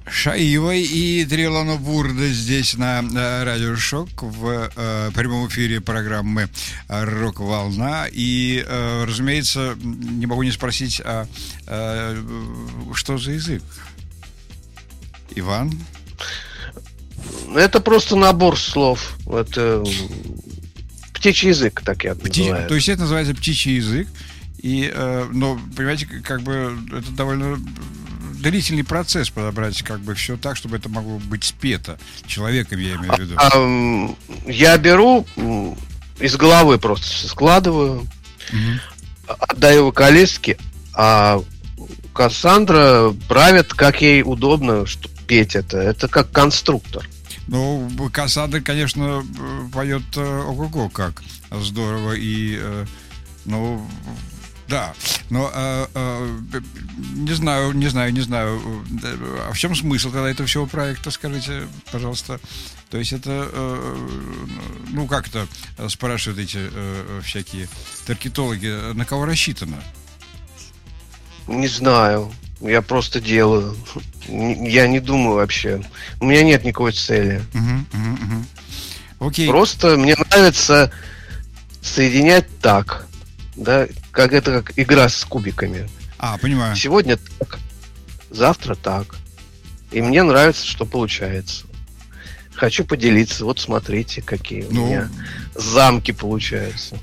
Шаива и Трилана Бурда здесь на Радио Шок в прямом эфире программы «Рок-волна». И, разумеется, не могу не спросить, что за язык? Иван? Это просто набор слов. Это птичий язык, так я называю. То есть это называется птичий язык. И, но, понимаете, как бы это довольно длительный процесс подобрать как бы все так, чтобы это могло быть спето человеком, я имею в виду. Я беру из головы, просто складываю, отдаю вокалистке, а Кассандра правит, как ей удобно, что петь это. Это как конструктор. Ну, Кассандра, конечно, поет ого-го как здорово и, ну... Да, но не знаю. А в чем смысл тогда этого всего проекта, скажите, пожалуйста? То есть это, ну, как это спрашивают эти всякие таргетологи, на кого рассчитано? Не знаю, я просто делаю. Я не думаю вообще. У меня нет никакой цели. Окей. Просто мне нравится соединять так, да, как игра с кубиками. Понимаю. Сегодня так, завтра так. И мне нравится, что получается. Хочу поделиться. Вот смотрите, какие у меня замки получаются.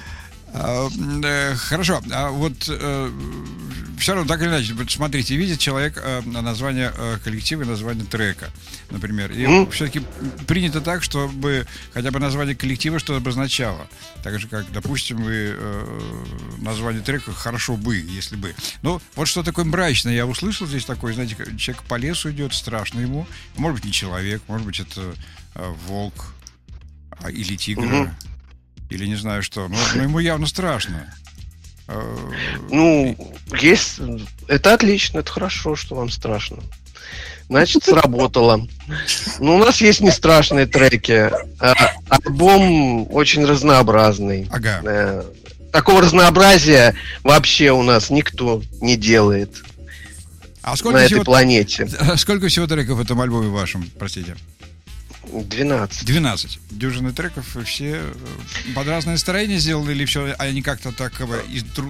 Хорошо. А вот все равно, так или иначе, смотрите, видит человек название коллектива и название трека, например. И все-таки принято так, чтобы хотя бы название коллектива что-то обозначало. Так же, как, допустим, вы название трека «Хорошо бы», если бы. Ну, вот что такое мрачное. Я услышал здесь такое, знаете, человек по лесу идет, страшно ему. Может быть, не человек, может быть, это волк или тигр. Или не знаю что. Но ему явно страшно. Ну, есть... Это отлично, это хорошо, что вам страшно. Значит, сработало. Ну, у нас есть не страшные треки. Альбом очень разнообразный. Ага. Такого разнообразия вообще у нас никто не делает на этой планете. Сколько всего треков в этом альбоме вашем, простите? 12. Дюжины треков, все под разное настроение сделаны, или все они как-то так друг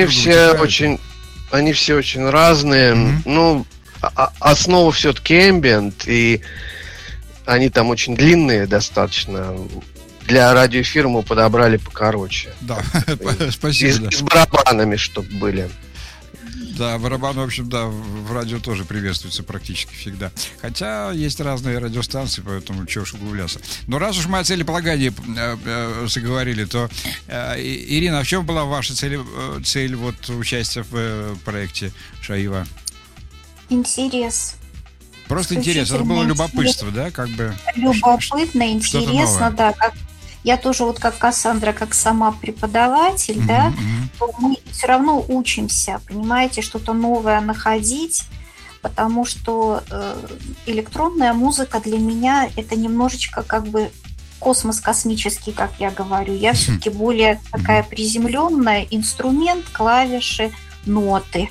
Они все очень разные. Ну, основа все-таки ambient, и они там очень длинные достаточно. Для радиоэфира мы подобрали покороче. Да, спасибо. С барабанами, чтобы были. Да, барабаны, в общем, да, в радио тоже приветствуются практически всегда. Хотя есть разные радиостанции, поэтому чего уж углубляться. Но раз уж мы о целеполагании заговорили, то, Ирина, а в чем была ваша цель вот участия в проекте Шаива? Интерес. Просто интерес. Это было любопытство, да? Как бы любопытно, интересно, да. Я тоже вот как Кассандра, как сама преподаватель, да, то мы все равно учимся, понимаете, что-то новое находить, потому что электронная музыка для меня это немножечко как бы космос космический, как я говорю. Я все-таки более такая приземленная, инструмент, клавиши, ноты,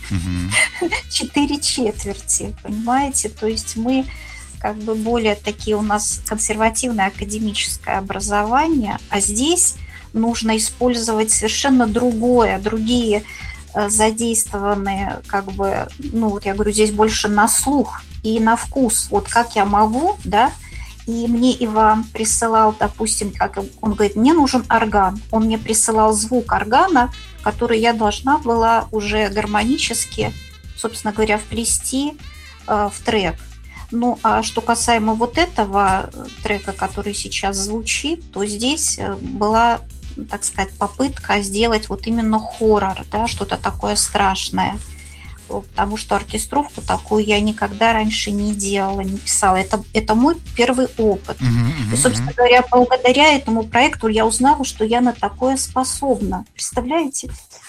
4/4, понимаете, то есть мы как бы более такие у нас консервативное академическое образование, а здесь нужно использовать совершенно другие задействованные, как бы, ну вот я говорю, здесь больше на слух и на вкус, вот как я могу, да, и мне Иван присылал, допустим, как он говорит, мне нужен орган, он мне присылал звук органа, который я должна была уже гармонически, собственно говоря, вплести в трек. Ну, а что касаемо вот этого трека, который сейчас звучит, то здесь была, так сказать, попытка сделать вот именно хоррор, да, что-то такое страшное. Потому что оркестровку такую я никогда раньше не делала, не писала. Это мой первый опыт. И, собственно говоря, благодаря этому проекту я узнала, что я на такое способна. Представляете?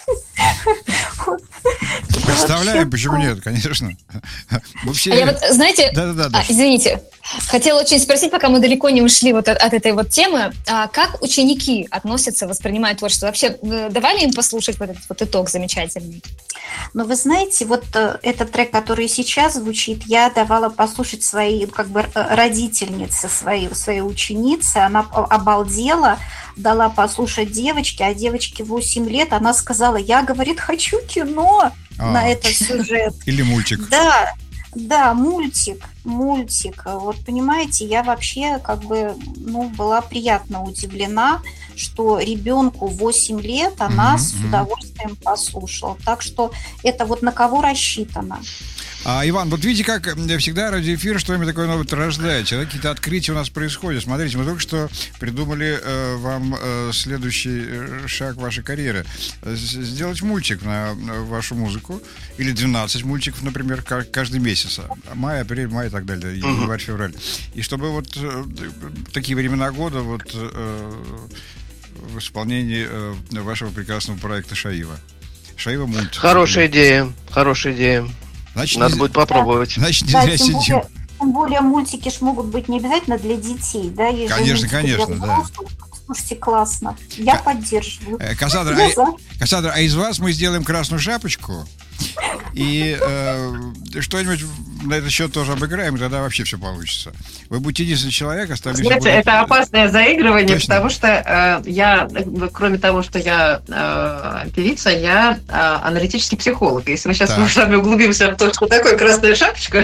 Представляем, почему нет, конечно. Я вот, знаете, извините, хотела очень спросить, пока мы далеко не ушли вот от этой вот темы, как ученики относятся, воспринимают творчество? Вообще, давали им послушать вот этот вот итог замечательный? Ну, вы знаете, вот этот трек, который сейчас звучит, я давала послушать своей, как бы, родительнице, своей ученице, она обалдела, дала послушать девочке, а девочке 8 лет, она сказала, я, говорит, хочу кино на этот сюжет. Или мультик. Да, мультик. Вот понимаете, я вообще как бы, была приятно удивлена, что ребенку 8 лет она с удовольствием послушала. Так что это вот на кого рассчитано. Иван, вот видите, как всегда радиоэфир что-нибудь такое новое рождает. Какие-то открытия у нас происходят. Смотрите, мы только что придумали вам следующий шаг вашей карьеры. Сделать мультик на вашу музыку. Или 12 мультиков, например, каждый месяц. Май, апрель, май и так далее. Январь, февраль. И чтобы вот такие времена года вот в исполнении вашего прекрасного проекта «Шаива». «Шаива» мульт. Хорошая идея. Значит, надо будет попробовать. Значит, не зря сидим. Тем более мультики ж могут быть не обязательно для детей, да? Конечно, да. Слушайте, классно. Я поддерживаю. Кассандра, а из вас мы сделаем красную шапочку и что-нибудь на этот счет тоже обыграем, и тогда вообще все получится. Вы будете единственный человек, остальные... Знаете, это опасное заигрывание, точно. Потому что я, кроме того, что я певица, я аналитический психолог. Если мы сейчас с вами углубимся в то, что такое красная шапочка,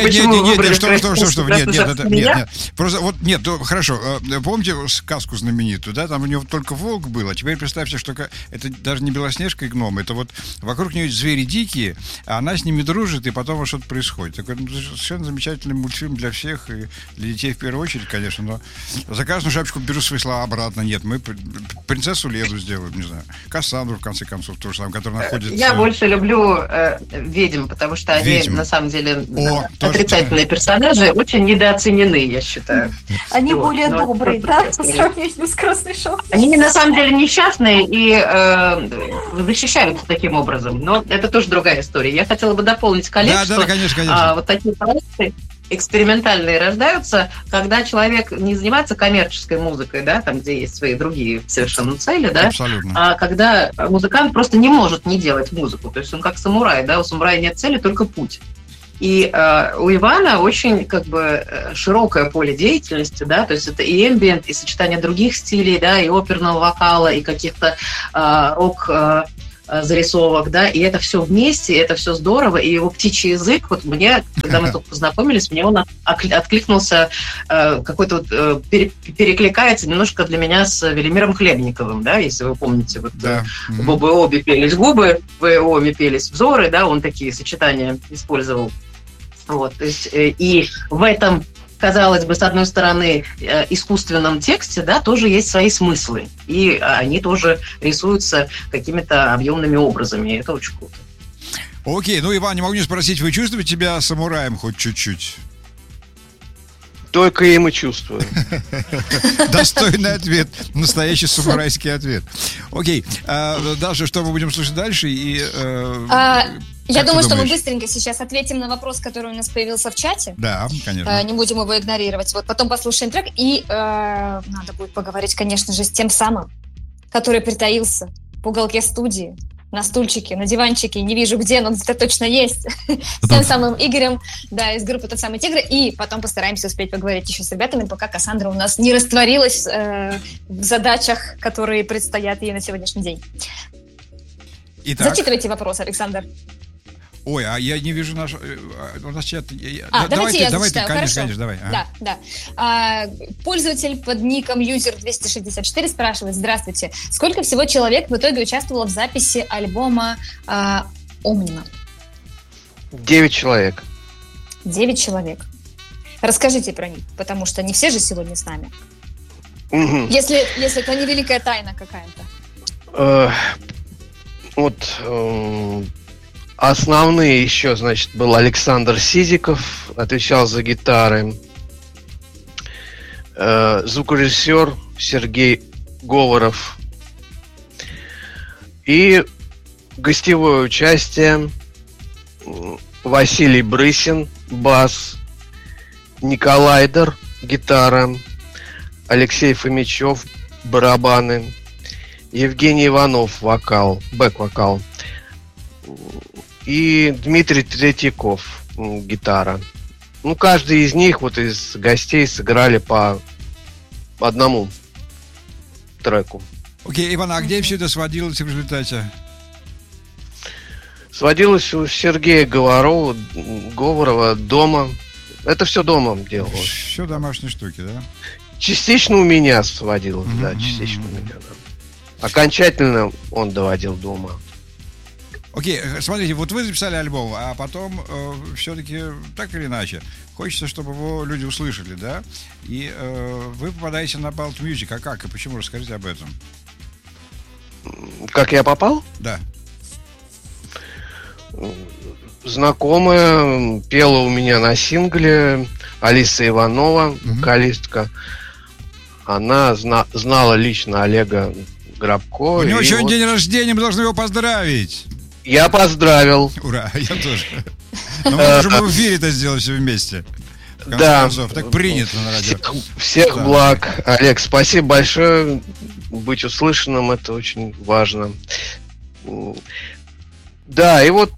Нет. Просто вот, нет, хорошо. Помните сказку знаменитую, да? Там у него только волк был, а теперь представьте, что это даже не Белоснежка и гном, это вот вокруг нее звери дикие, а она с ними дружит, и потом вот что-то происходит. Такой совершенно замечательный мультфильм для всех, и для детей в первую очередь, конечно, но за красную шапочку беру свои слова обратно. Нет, мы принцессу Леду сделаем, не знаю, Кассандру, в конце концов, тоже самое, которая находится... Я больше люблю ведьм, потому что они, на самом деле, отрицательные персонажи, очень недооценены, я считаю. Они более добрые, да, по сравнению с красной шапкой. Они на самом деле несчастные и защищаются таким образом, но это тоже другая история. Я хотела бы дополнить коллег, что конечно. Вот такие проекты экспериментальные рождаются, когда человек не занимается коммерческой музыкой, да, там, где есть свои другие совершенно цели, да, а когда музыкант просто не может не делать музыку. То есть он как самурай, да, у самурая нет цели, только путь. И у Ивана очень как бы широкое поле деятельности, да, то есть это и эмбиент, и сочетание других стилей, да, и оперного вокала, и каких-то рок зарисовок, да, и это все вместе, это все здорово, и его птичий язык, вот мне, когда мы только познакомились, мне он откликнулся, какой-то вот, перекликается немножко для меня с Велимиром Хлебниковым, да, если вы помните, вот в ОБО пелись губы, в ОМе пелись взоры, да, он такие сочетания использовал, вот, то есть, и в этом, казалось бы, с одной стороны, искусственном тексте, да, тоже есть свои смыслы. И они тоже рисуются какими-то объемными образами. И это очень круто. Окей, Иван, не могу не спросить, вы чувствуете себя самураем хоть чуть-чуть? Только им и чувствую. Достойный ответ. Настоящий самурайский ответ. Окей. Даша, что мы будем слушать дальше? Я думаю, что мы быстренько сейчас ответим на вопрос, который у нас появился в чате. Да, конечно. Не будем его игнорировать. Вот потом послушаем трек. И надо будет поговорить, конечно же, с тем самым, который притаился в уголке студии, на стульчике, на диванчике, не вижу где, но где-то точно есть. С тем самым Игорем, да, из группы «Тот самый тигр». И потом постараемся успеть поговорить еще с ребятами, пока Кассандра у нас не растворилась в задачах, которые предстоят ей на сегодняшний день. Итак. Зачитывайте вопрос, Александр. Ой, а я не вижу наш... У нас чат... Давайте я зачитаю, конечно, давай. Да. Пользователь под ником user264 спрашивает: здравствуйте, сколько всего человек в итоге участвовало в записи альбома «Омнима»? 9 человек. 9 человек. Расскажите про них, потому что не все же сегодня с нами. Угу. Если это не великая тайна какая-то. Основные еще, значит, был Александр Сизиков, отвечал за гитары. Звукорежиссер Сергей Говоров. И гостевое участие. Василий Брысин, бас. Николайдер, гитара. Алексей Фомичев, барабаны. Евгений Иванов, вокал, бэк-вокал. И Дмитрий Третьяков, гитара. Ну, каждый из них, вот из гостей, сыграли по одному треку. Окей, Иван, а где все это сводилось в результате? Сводилось у Сергея Говорова дома. Это все дома делалось. Все домашние штуки, да? Частично у меня сводилось, да, частично у меня, да. Окончательно он доводил дома. Окей, смотрите, вот вы записали альбом, а потом все-таки, так или иначе, хочется, чтобы его люди услышали, да? И вы попадаете на Bald Music. А как и почему? Расскажите об этом. Как я попал? Да. Знакомая пела у меня на сингле, Алиса Иванова, вокалистка. Она знала лично Олега Грабко. У него сегодня день рождения, мы должны его поздравить. Я поздравил. Ура, я тоже. Но мы можем в эфире это сделать все вместе. Да. Так принято на радио. Всех благ. Олег, спасибо большое. Быть услышанным, это очень важно. Да, и вот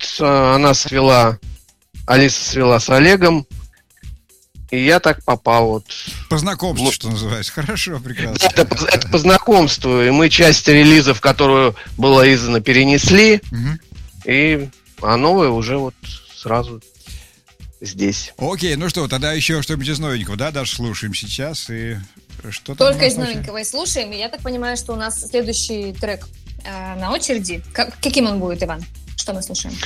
Алиса свела с Олегом, и я так попал. Вот. По знакомству, что называется. Хорошо, прекрасно. Да, это по знакомству. И мы часть релизов, которую было издано, перенесли. А новое уже вот сразу здесь. Окей, ну что, тогда еще что-нибудь из новенького, да, даже слушаем сейчас. И что только из новенького и слушаем. И я так понимаю, что у нас следующий трек на очереди. Каким он будет, Иван? Что мы слушаем?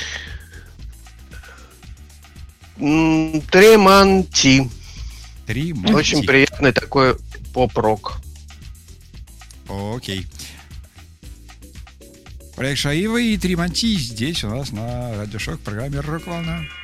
Тремонти. Тремонти. Очень приятный такой поп-рок. Окей. Проект Шаива и Тремонти здесь у нас на Радио Шок в программе «Рок-волна».